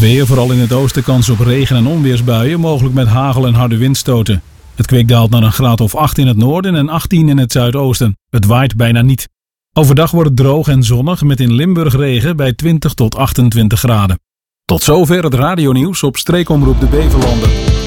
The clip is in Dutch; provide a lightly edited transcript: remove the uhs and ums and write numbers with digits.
weer, vooral in het oosten kans op regen- en onweersbuien, mogelijk met hagel en harde windstoten. Het kwik daalt naar een graad of 8 in het noorden en 18 in het zuidoosten. Het waait bijna niet. Overdag wordt het droog en zonnig met in Limburg regen bij 20 tot 28 graden. Tot zover het radionieuws op Streekomroep de Beverlanden.